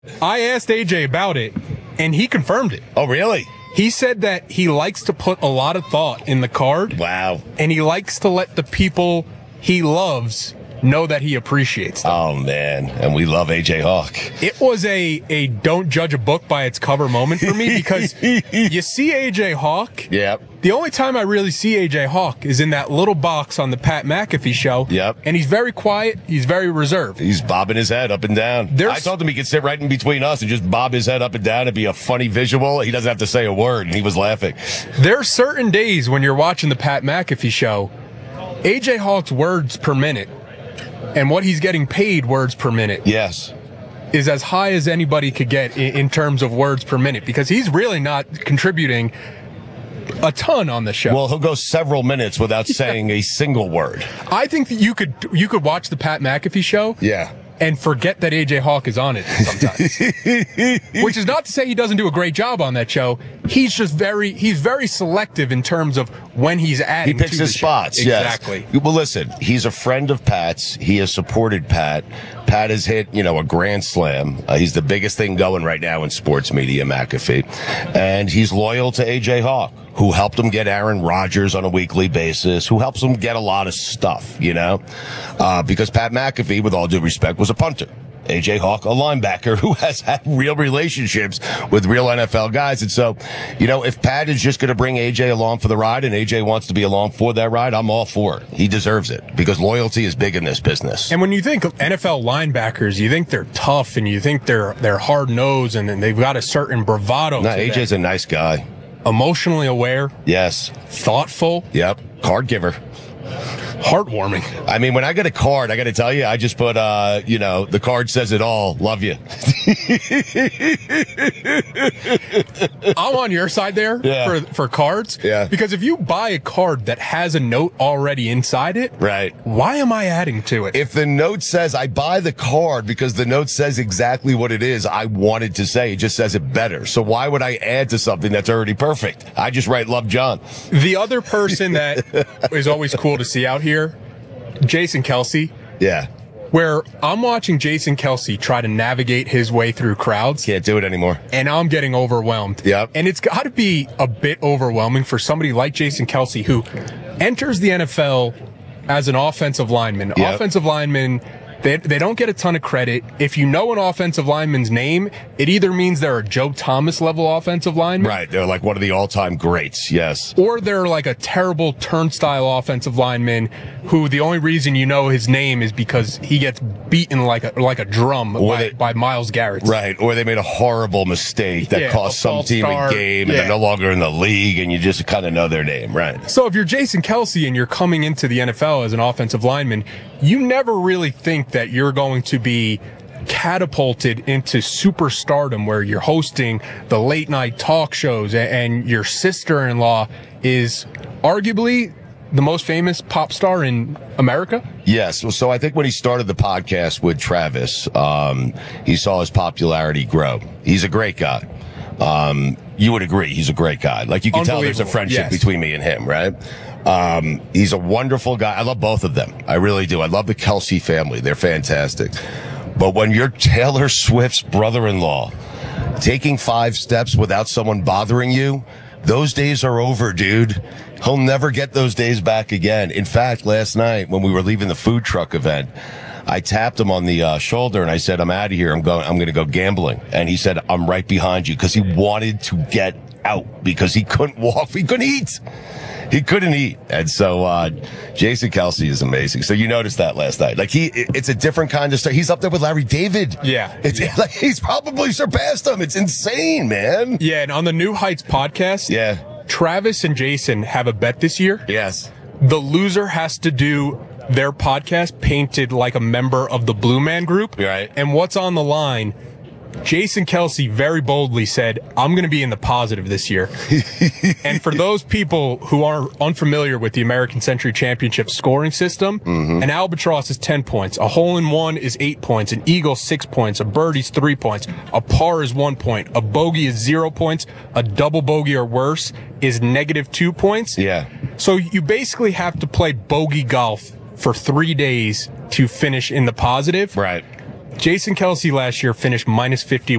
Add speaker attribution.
Speaker 1: I asked AJ about it, and he confirmed it.
Speaker 2: Oh, really?
Speaker 1: He said that he likes to put a lot of thought in the card.
Speaker 2: Wow.
Speaker 1: And he likes to let the people he loves know that he appreciates them.
Speaker 2: Oh, man. And we love AJ Hawk.
Speaker 1: It was a don't judge a book by its cover moment for me because you see AJ Hawk.
Speaker 2: Yep.
Speaker 1: The only time I really see AJ Hawk is in that little box on the Pat McAfee show.
Speaker 2: Yep.
Speaker 1: And he's very quiet. He's very reserved.
Speaker 2: He's bobbing his head up and down. I told him he could sit right in between us and just bob his head up and down. It'd be a funny visual. He doesn't have to say a word. And he was laughing.
Speaker 1: There are certain days when you're watching the Pat McAfee show, AJ Hawk's words per minute and what he's getting paid words per minute.
Speaker 2: Yes.
Speaker 1: Is as high as anybody could get in terms of words per minute because he's really not contributing a ton on the show.
Speaker 2: Well, he'll go several minutes without saying a single word.
Speaker 1: I think that you could watch the Pat McAfee show.
Speaker 2: Yeah.
Speaker 1: And forget that AJ Hawk is on it sometimes. Which is not to say he doesn't do a great job on that show. He's just very selective in terms of when he's adding.
Speaker 2: He picks his spots.
Speaker 1: Exactly.
Speaker 2: Yes. Well, listen, he's a friend of Pat's. He has supported Pat. Pat has hit, a grand slam. He's the biggest thing going right now in sports media, McAfee. And he's loyal to AJ Hawk, who helped him get Aaron Rodgers on a weekly basis, who helps him get a lot of stuff, because Pat McAfee, with all due respect, was a punter. AJ Hawk, a linebacker who has had real relationships with real NFL guys. And so, if Pat is just going to bring AJ along for the ride and AJ wants to be along for that ride, I'm all for it. He deserves it because loyalty is big in this business.
Speaker 1: And when you think of NFL linebackers, you think they're tough and you think they're hard-nosed and they've got a certain bravado.
Speaker 2: No, AJ's a nice guy.
Speaker 1: Emotionally aware.
Speaker 2: Yes.
Speaker 1: Thoughtful.
Speaker 2: Yep. Card giver.
Speaker 1: Heartwarming.
Speaker 2: I mean, when I get a card, I got to tell you, I just put, the card says it all. Love you.
Speaker 1: I'm on your side there for cards.
Speaker 2: Yeah.
Speaker 1: Because if you buy a card that has a note already inside it,
Speaker 2: right?
Speaker 1: Why am I adding to it?
Speaker 2: If the note says I buy the card because the note says exactly what it is I wanted to say, it just says it better. So why would I add to something that's already perfect? I just write Love John.
Speaker 1: The other person that is always cool to see out here, Jason Kelce.
Speaker 2: Yeah.
Speaker 1: Where I'm watching Jason Kelce try to navigate his way through crowds.
Speaker 2: Can't do it anymore.
Speaker 1: And I'm getting overwhelmed.
Speaker 2: Yep.
Speaker 1: And it's got to be a bit overwhelming for somebody like Jason Kelce who enters the NFL as an offensive lineman.
Speaker 2: Yep.
Speaker 1: Offensive linemen, they don't get a ton of credit. If you know an offensive lineman's name, it either means they're a Joe Thomas level offensive lineman.
Speaker 2: Right. They're like one of the all-time greats. Yes.
Speaker 1: Or they're like a terrible turnstile offensive lineman who the only reason you know his name is because he gets beaten like a drum by Myles Garrett.
Speaker 2: Right. Or they made a horrible mistake that cost some team a game and they're no longer in the league and you just kind of know their name. Right.
Speaker 1: So if you're Jason Kelce and you're coming into the NFL as an offensive lineman, you never really think that you're going to be catapulted into superstardom where you're hosting the late night talk shows and your sister-in-law is arguably the most famous pop star in America?
Speaker 2: Yes. So I think when he started the podcast with Travis, he saw his popularity grow. He's a great guy. You would agree he's a great guy. Like you can tell there's a friendship between me and him, right? He's a wonderful guy. I love both of them. I really do. I love the Kelce family. They're fantastic. But when you're Taylor Swift's brother-in-law taking 5 steps without someone bothering you, those days are over, dude. He'll never get those days back again. In fact, last night when we were leaving the food truck event, I tapped him on the shoulder and I said, I'm out of here. I'm going to go gambling. And he said, I'm right behind you because he wanted to get out because he couldn't walk. He couldn't eat. He couldn't eat. And so, Jason Kelce is amazing. So you noticed that last night. Like it's a different kind of stuff. He's up there with Larry David.
Speaker 1: Yeah.
Speaker 2: Like he's probably surpassed him. It's insane, man.
Speaker 1: Yeah. And on the New Heights podcast.
Speaker 2: Yeah.
Speaker 1: Travis and Jason have a bet this year.
Speaker 2: Yes.
Speaker 1: The loser has to do their podcast painted like a member of the Blue Man Group.
Speaker 2: Right.
Speaker 1: And what's on the line? Jason Kelce very boldly said, I'm going to be in the positive this year. And for those people who are unfamiliar with the American Century Championship scoring system, an albatross is 10 points. A hole-in-one is 8 points. An eagle, 6 points. A birdie's 3 points. A par is 1 point. A bogey is 0 points. A double bogey or worse is -2 points.
Speaker 2: Yeah.
Speaker 1: So you basically have to play bogey golf for 3 days to finish in the positive.
Speaker 2: Right.
Speaker 1: Jason Kelce last year finished minus 50